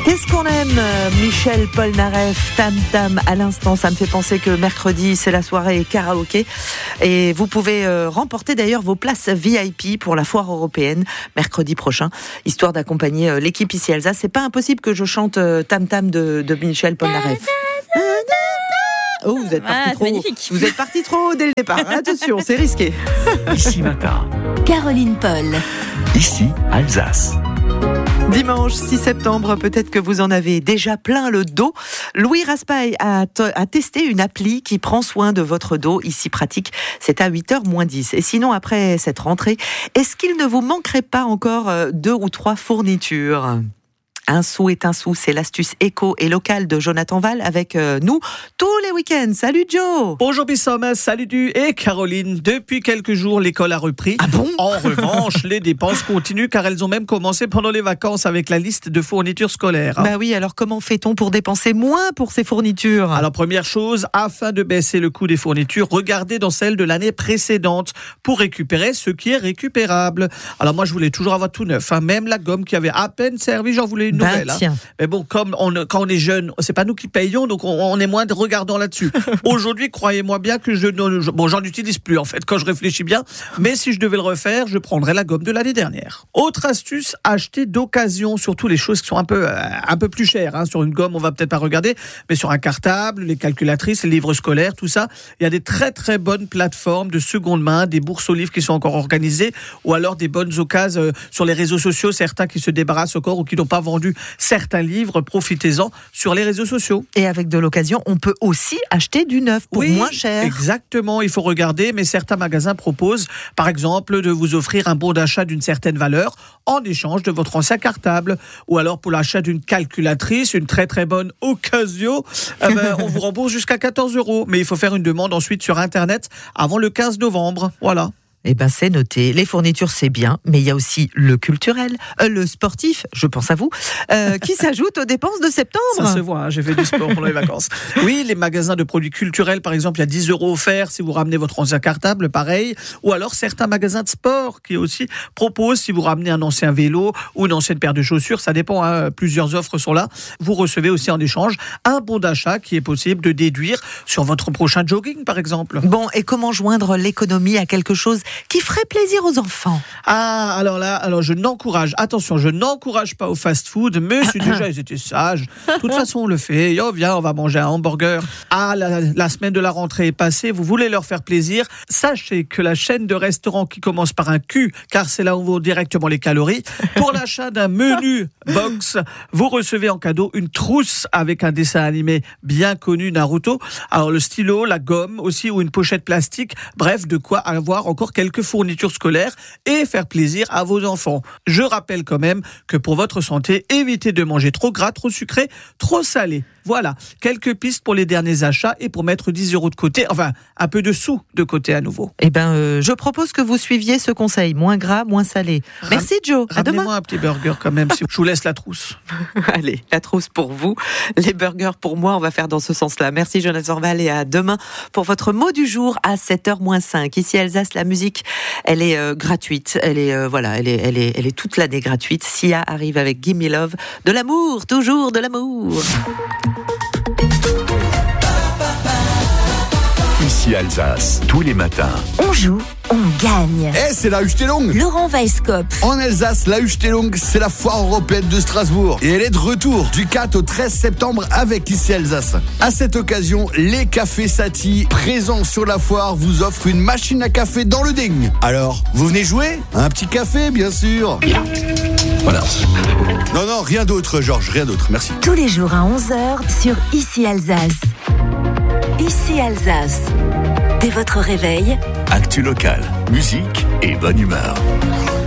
Qu'est-ce qu'on aime, Michel Polnareff, Tam Tam à l'instant. Ça me fait penser que mercredi, c'est la soirée karaoké. Et vous pouvez remporter d'ailleurs vos places VIP pour la foire européenne mercredi prochain, histoire d'accompagner l'équipe ici Alsace. C'est pas impossible que je chante Tam Tam de Michel Polnareff. Oh, vous êtes parti trop haut. Vous êtes parti trop haut dès le départ. Attention, c'est risqué. Ici Matin. Caroline Paul. Ici Alsace. Dimanche 6 septembre, peut-être que vous en avez déjà plein le dos. Louis Raspail a testé une appli qui prend soin de votre dos, ici pratique. C'est à 8h-10. Et sinon, après cette rentrée, est-ce qu'il ne vous manquerait pas encore 2 ou 3 fournitures ? Un sou est un sou, c'est l'astuce éco et locale de Jonathan Val avec nous tous les week-ends. Salut Joe. Bonjour Bissom, salut Du et Caroline. Depuis quelques jours, l'école a repris. Ah bon ? En revanche, les dépenses continuent car elles ont même commencé pendant les vacances avec la liste de fournitures scolaires. Bah oui, alors comment fait-on pour dépenser moins pour ces fournitures ? Alors première chose, afin de baisser le coût des fournitures, regardez dans celle de l'année précédente pour récupérer ce qui est récupérable. Alors moi je voulais toujours avoir tout neuf, même la gomme qui avait à peine servi, j'en voulais une nouvelle. Mais bon, quand on est jeune, c'est pas nous qui payons, donc on est moins regardant là-dessus. Aujourd'hui, croyez-moi bien que j'en utilise plus en fait quand je réfléchis bien, mais si je devais le refaire, je prendrais la gomme de l'année dernière. Autre astuce, acheter d'occasion, surtout les choses qui sont un peu plus chères. Sur une gomme, on va peut-être pas regarder, mais sur un cartable, les calculatrices, les livres scolaires, tout ça, il y a des très très bonnes plateformes de seconde main, des bourses aux livres qui sont encore organisées, ou alors des bonnes occasions sur les réseaux sociaux, certains qui se débarrassent encore ou qui n'ont pas vendu certains livres, profitez-en sur les réseaux sociaux. Et avec de l'occasion, on peut aussi acheter du neuf pour moins cher. Exactement, il faut regarder, mais certains magasins proposent, par exemple, de vous offrir un bon d'achat d'une certaine valeur en échange de votre ancien cartable, ou alors pour l'achat d'une calculatrice, une très très bonne occasion, on vous rembourse jusqu'à 14 €. Mais il faut faire une demande ensuite sur Internet avant le 15 novembre. Voilà. Eh ben, c'est noté. Les fournitures, c'est bien, mais il y a aussi le culturel, le sportif, je pense à vous, qui s'ajoute aux dépenses de septembre. Ça se voit, j'ai fait du sport pendant les vacances. Oui, les magasins de produits culturels, par exemple, il y a 10 € offerts si vous ramenez votre ancien cartable, pareil. Ou alors certains magasins de sport qui aussi proposent, si vous ramenez un ancien vélo ou une ancienne paire de chaussures, ça dépend, plusieurs offres sont là. Vous recevez aussi en échange un bon d'achat qui est possible de déduire sur votre prochain jogging, par exemple. Bon, et comment joindre l'économie à quelque chose qui ferait plaisir aux enfants? Alors je n'encourage pas au fast-food, mais si déjà ils étaient sages, de toute façon on le fait, viens, on va manger un hamburger. La semaine de la rentrée est passée, vous voulez leur faire plaisir, sachez que la chaîne de restaurants qui commence par un Q, car c'est là où on voit directement les calories, pour l'achat d'un menu box, vous recevez en cadeau une trousse avec un dessin animé bien connu, Naruto. Alors le stylo, la gomme aussi, ou une pochette plastique, bref, de quoi avoir encore quelques fournitures scolaires et faire plaisir à vos enfants. Je rappelle quand même que pour votre santé, évitez de manger trop gras, trop sucré, trop salé. Voilà, quelques pistes pour les derniers achats et pour mettre 10 € de côté, enfin un peu de sous de côté à nouveau. Eh ben, je propose que vous suiviez ce conseil, moins gras, moins salé. Merci Joe, à demain. Ramenez-moi un petit burger quand même, si je vous laisse la trousse. Allez, la trousse pour vous, les burgers pour moi, on va faire dans ce sens-là. Merci Jonathan Val et à demain pour votre mot du jour à 7h-5. Ici Alsace, la musique, elle est gratuite, elle est toute l'année gratuite. Sia arrive avec Gimme Love, de l'amour, toujours de l'amour. Ici Alsace, tous les matins. On joue, on gagne. C'est la Huchtelung. Laurent Weisskopf. En Alsace, la Huchtelung, c'est la foire européenne de Strasbourg. Et elle est de retour du 4 au 13 septembre avec Ici Alsace. À cette occasion, les cafés Satie, présents sur la foire, vous offrent une machine à café dans le ding. Alors, vous venez jouer ? Un petit café, bien sûr. Voilà. Non, rien d'autre, Georges, rien d'autre, merci. Tous les jours à 11h sur Ici Alsace. Ici Alsace. Dès votre réveil, Actu local, musique et bonne humeur.